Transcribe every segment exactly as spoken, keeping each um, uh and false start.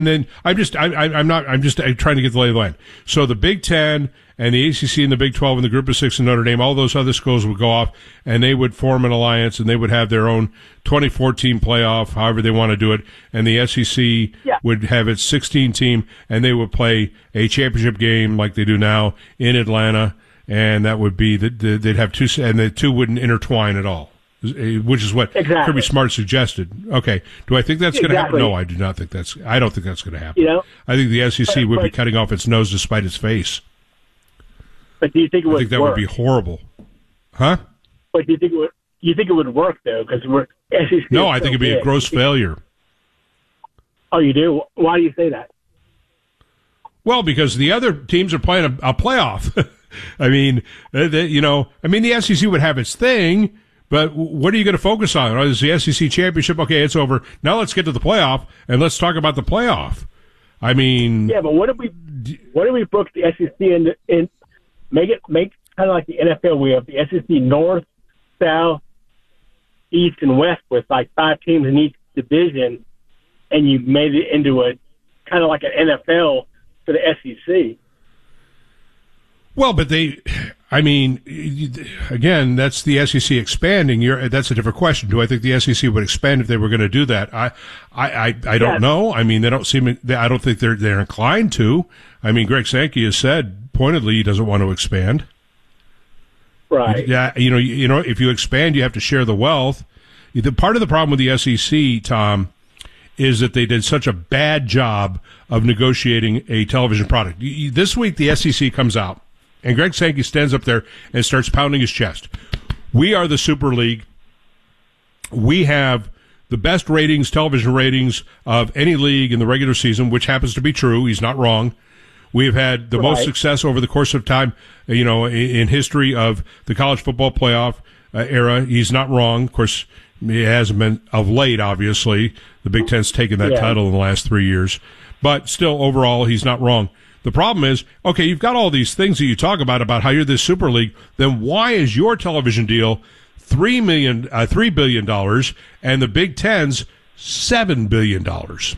then I'm just I, I, I'm not I'm just I'm trying to get the lay of the land. So the Big Ten and the A C C and the Big twelve and the Group of Six and Notre Dame, all those other schools would go off and they would form an alliance and they would have their own twenty fourteen playoff, however they want to do it. And the S E C yeah. would have its sixteen team and they would play a championship game like they do now in Atlanta. And that would be that the, they'd have two, and the two wouldn't intertwine at all, which is what exactly. Kirby Smart suggested. Okay, do I think that's exactly. going to happen? No, I do not think that's. I don't think that's going to happen. You know, I think the S E C but, would but, be cutting off its nose to spite its face. But do you think it would? I think that work? would be horrible, huh? But do you think it would? You think it would work though? Because we're S E C. No, I so think it'd be big. a gross failure. Oh, you do? Why do you say that? Well, because the other teams are playing a, a playoff. I mean, they, they, you know, I mean, the S E C would have its thing, but what are you going to focus on? Oh, is the S E C championship? Okay, it's over. Now let's get to the playoff and let's talk about the playoff. I mean, yeah, but what if we, what if we book the S E C and in, make it make kind of like the N F L? We have the S E C North, South, East, and West with like five teams in each division, and you made it into a kind of like an N F L for the S E C. Well, but they, I mean, again, that's the S E C expanding. You're, that's a different question. Do I think the S E C would expand if they were going to do that? I, I, I, I don't yeah. know. I mean, they don't seem. I don't think they're they're inclined to. I mean, Greg Sankey has said pointedly he doesn't want to expand. Right. Yeah. You know. You, you know. If you expand, you have to share the wealth. The part of the problem with the S E C, Tom, is that they did such a bad job of negotiating a television product. This week, the S E C comes out. And Greg Sankey stands up there and starts pounding his chest. We are the Super League. We have the best ratings, television ratings of any league in the regular season, which happens to be true. He's not wrong. We have had the right. most success over the course of time, you know, in, in history of the college football playoff uh, era. He's not wrong. Of course, it hasn't been of late, obviously. The Big Ten's taken that yeah. title in the last three years. But still, overall, he's not wrong. The problem is, okay, you've got all these things that you talk about, about how you're this Super League, then why is your television deal three million, uh, three billion dollars and the Big Ten's seven billion dollars?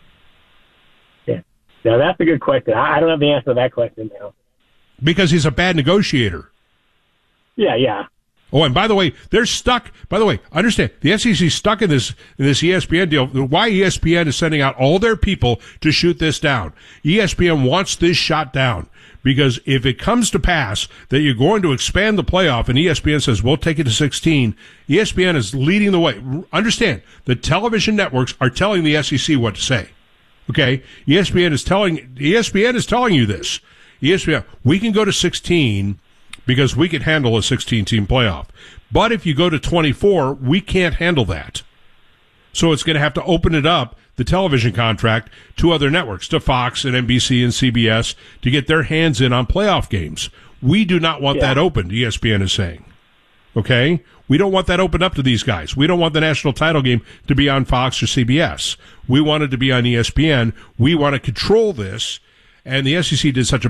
Yeah. Now, that's a good question. I don't have the answer to that question now. Because he's a bad negotiator. Yeah, yeah. Oh, and by the way, they're stuck. By the way, understand, the S E C's stuck in this in this E S P N deal. Why E S P N is sending out all their people to shoot this down. E S P N wants this shot down because if it comes to pass that you're going to expand the playoff and E S P N says, we'll take it to sixteen, E S P N is leading the way. Understand, the television networks are telling the S E C what to say. Okay? E S P N is telling, E S P N is telling you this. E S P N, we can go to sixteen because we can handle a sixteen-team playoff. But if you go to twenty-four, we can't handle that. So it's going to have to open it up, the television contract, to other networks, to Fox and N B C and C B S, to get their hands in on playoff games. We do not want yeah. that opened, E S P N is saying. Okay? We don't want that opened up to these guys. We don't want the national title game to be on Fox or C B S. We want it to be on E S P N. We want to control this. And the S E C did such a